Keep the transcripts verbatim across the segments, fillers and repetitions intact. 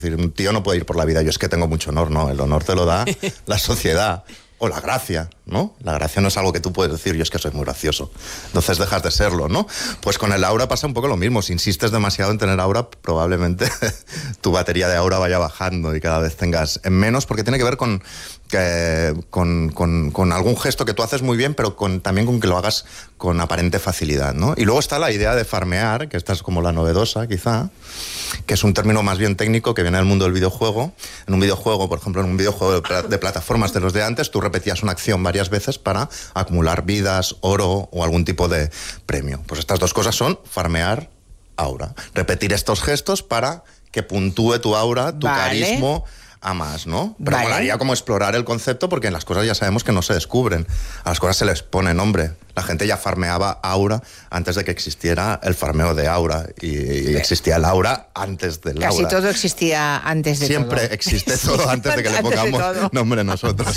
Es decir, un tío no puede ir por la vida, yo es que tengo mucho honor, no, el honor te lo da la sociedad. O la gracia, ¿no? La gracia no es algo que tú puedes decir, yo es que soy muy gracioso. Entonces dejas de serlo, ¿no? Pues con el aura pasa un poco lo mismo. Si insistes demasiado en tener aura, probablemente tu batería de aura vaya bajando y cada vez tengas en menos, porque tiene que ver con, que, con, con, con algún gesto que tú haces muy bien, pero con, también con que lo hagas con aparente facilidad, ¿no? Y luego está la idea de farmear, que esta es como la novedosa, quizá, que es un término más bien técnico que viene del mundo del videojuego. En un videojuego, por ejemplo, en un videojuego de, pl- de plataformas de los de antes, tú repetías una acción varias veces para acumular vidas, oro o algún tipo de premio. Pues estas dos cosas son farmear aura. Repetir estos gestos para que puntúe tu aura, tu vale. carisma a más, ¿no? Pero vale. molaría como explorar el concepto, porque en las cosas ya sabemos que no se descubren. A las cosas se les pone nombre. La gente ya farmeaba aura antes de que existiera el farmeo de aura. Y, y existía el aura antes del aura. Casi todo existía antes de Siempre todo. Siempre existe todo antes de que le Antes de pongamos todo. nombre nosotros.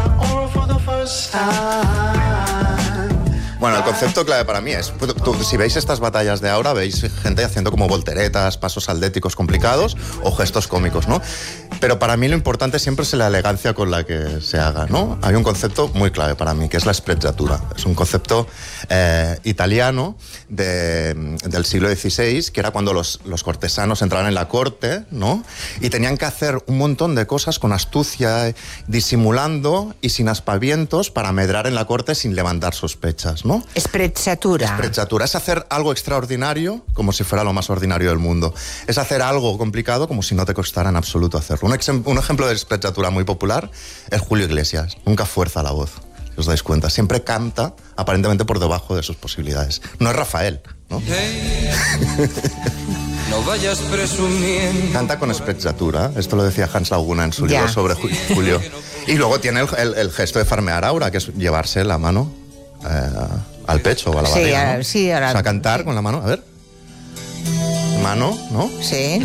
Bueno, el concepto clave para mí es, tú, si veis estas batallas de aura, veis gente haciendo como volteretas, pasos atléticos complicados o gestos cómicos, ¿no? Pero para mí lo importante siempre es la elegancia con la que se haga, ¿no? Hay un concepto muy clave para mí, que es la sprezzatura. Es un concepto eh, italiano de, del siglo dieciséis, que era cuando los, los cortesanos entraban en la corte, ¿no? Y tenían que hacer un montón de cosas con astucia, disimulando y sin aspavientos para medrar en la corte sin levantar sospechas, ¿no? Sprezzatura. Sprezzatura es hacer algo extraordinario como si fuera lo más ordinario del mundo. Es hacer algo complicado como si no te costara en absoluto hacerlo. Un, ex- un ejemplo de sprezzatura muy popular es Julio Iglesias. Nunca fuerza la voz, si os dais cuenta. Siempre canta aparentemente por debajo de sus posibilidades. No es Rafael, ¿no? Hey, no vayas presumiendo. Canta con sprezzatura. Esto lo decía Hans Laguna en su Ya. libro sobre Ju- Julio. Y luego tiene el, el, el gesto de farmear aura, que es llevarse la mano eh, al pecho o a la Sí, barriga, a- ¿no? sí, ahora- O sea, cantar sí. con la mano, a ver. Mano, ¿no? Sí.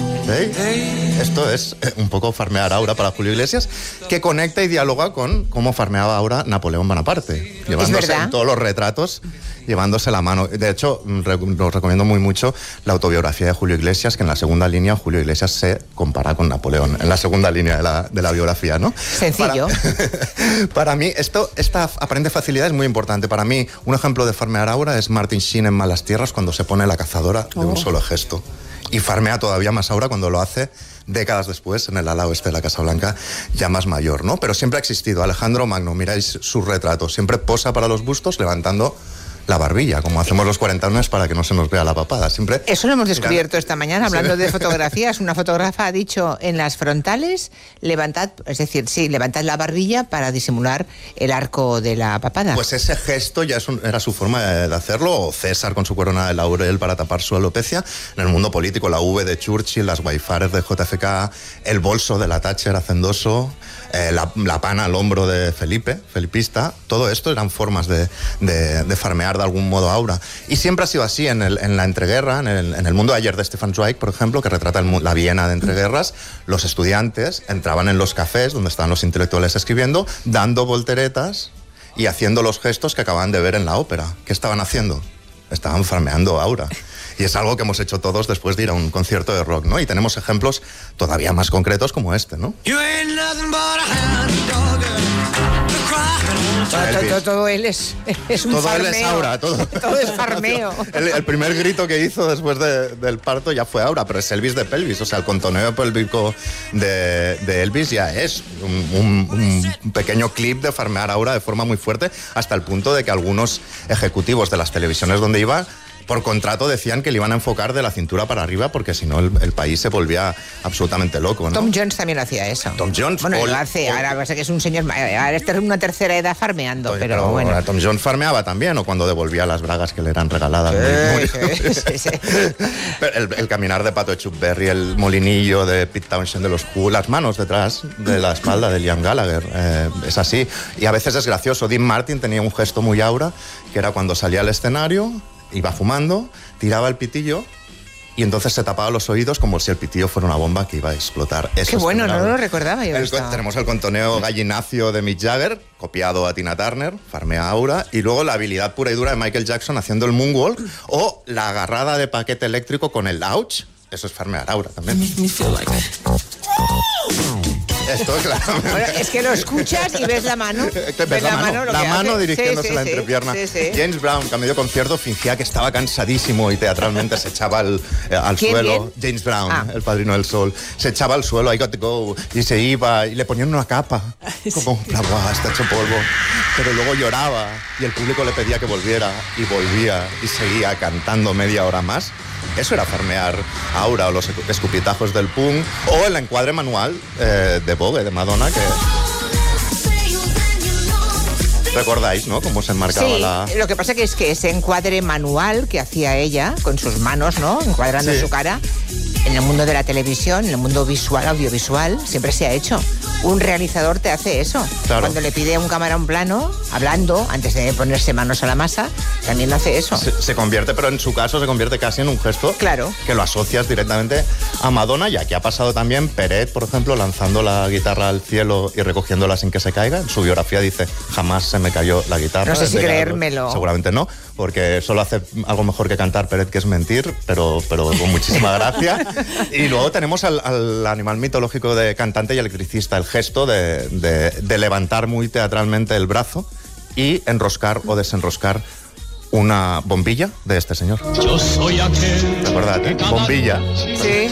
¿Sí? Esto es eh, un poco farmear aura para Julio Iglesias, que conecta y dialoga con cómo farmeaba aura Napoleón Bonaparte, llevándose verdad. en todos los retratos, llevándose la mano. De hecho, re- os recomiendo muy mucho la autobiografía de Julio Iglesias, que en la segunda línea Julio Iglesias se compara con Napoleón, en la segunda línea de la, de la biografía, ¿no? Sencillo. Para, para mí, esto, esta aparente facilidad es muy importante. Para mí, un ejemplo de farmear aura es Martin Sheen en Malas Tierras, cuando se pone la cazadora de un Oh. solo gesto. Y farmea todavía más aura cuando lo hace décadas después en el ala oeste de la Casa Blanca, ya más mayor, ¿no? Pero siempre ha existido. Alejandro Magno, miráis sus retratos, siempre posa para los bustos levantando la barbilla, como hacemos los cuarentones para que no se nos vea la papada. Siempre. Eso lo hemos descubierto esta mañana, hablando Sí. de fotografías. Una fotógrafa ha dicho en las frontales, levantad, es decir, sí, levantad la barbilla para disimular el arco de la papada. Pues ese gesto ya es un- era su forma de, de hacerlo, o César con su corona de laurel para tapar su alopecia. En el mundo político, la V de Churchill, las waifares de J F K, el bolso de la Thatcher hacendoso, eh, la, la pana al hombro de Felipe, felipista. Todo esto eran formas de, de, de farmear de algún modo aura. Y siempre ha sido así en, el, en la entreguerra, en el, en el mundo de ayer de Stefan Zweig, por ejemplo, que retrata el mu- la Viena de entreguerras. Los estudiantes entraban en los cafés donde estaban los intelectuales escribiendo, dando volteretas y haciendo los gestos que acababan de ver en la ópera. ¿Qué estaban haciendo? Estaban farmeando aura. Y es algo que hemos hecho todos después de ir a un concierto de rock, ¿no? Y tenemos ejemplos todavía más concretos como este, ¿no? You ain't nothing but a hound dog, the crying. Todo, Elvis. todo, todo él es, es un Todo farmeo. él es aura, todo. Todo es farmeo. El, el primer grito que hizo después de- del parto ya fue aura, pero es Elvis de pelvis, o sea, el contoneo pélvico de, de Elvis ya es un, un- un pequeño clip de farmear aura de forma muy fuerte, hasta el punto de que algunos ejecutivos de las televisiones donde iba, por contrato decían que le iban a enfocar de la cintura para arriba, porque si no el, el país se volvía absolutamente loco, ¿no? Tom Jones también lo hacía eso. Tom Jones, Bueno, Paul- lo hace, Paul- ahora pasa que es un señor, ma- ahora es ter- una tercera edad farmeando, Oye, pero, bueno. ahora Tom Jones farmeaba también, o cuando devolvía las bragas que le eran regaladas. muy- muy- Sí, sí, sí, sí. Pero El, el caminar de Pato de Chuck Berry, el molinillo de Pete Townshend de los Who, las manos detrás de la espalda de Liam Gallagher, eh, es así. Y a veces es gracioso. Dean Martin tenía un gesto muy aura, que era cuando salía al escenario, iba fumando, tiraba el pitillo y entonces se tapaba los oídos como si el pitillo fuera una bomba que iba a explotar. Eso Qué es bueno, tener no aura. lo recordaba yo El- esto. tenemos el contoneo gallinacio de Mick Jagger, copiado a Tina Turner, farmea aura, y luego la habilidad pura y dura de Michael Jackson haciendo el moonwalk, o la agarrada de paquete eléctrico con el ouch, eso es farmear aura también. Make me feel like Esto, claramente. Bueno, es que lo escuchas y ves la mano. Que ves la mano, lo la que mano hace. dirigiéndose Sí, sí, la sí, entrepierna. sí, sí. James Brown, que a medio concierto fingía que estaba cansadísimo y teatralmente se echaba al, eh, al ¿Quién, suelo. quién? James Brown, Ah. el padrino del sol. Se echaba al suelo, I got to go, y se iba, y le ponían una capa. Como, "Bla, bla, está hecho polvo". Pero luego lloraba, y el público le pedía que volviera, y volvía, y seguía cantando media hora más. Eso era farmear Aura o los escupitajos del punk, o el encuadre manual eh, de Vogue, de Madonna, que... ¿Recordáis, no? Cómo se enmarcaba Sí, la... lo que pasa que es que ese encuadre manual que hacía ella con sus manos, ¿no? Encuadrando Sí. su cara, en el mundo de la televisión, en el mundo visual, audiovisual, siempre se ha hecho. Un realizador te hace eso. Claro. Cuando le pide a un cámara un plano, hablando, antes de ponerse manos a la masa, también hace eso. Se, se convierte, pero en su caso se convierte casi en un gesto Claro. que lo asocias directamente a Madonna, y aquí ha pasado también Peret, por ejemplo, lanzando la guitarra al cielo y recogiéndola sin que se caiga. En su biografía dice, jamás se me cayó la guitarra. No sé si desde que- creérmelo. Seguramente no, porque solo hace algo mejor que cantar Peret, que es mentir, pero, pero con muchísima gracia. Y luego tenemos al, al animal mitológico de cantante y electricista, el gesto de, de- de levantar muy teatralmente el brazo y enroscar o desenroscar una bombilla de este señor. Yo soy aquel. Recordad, ¿eh? que cada Bombilla. noche Sí.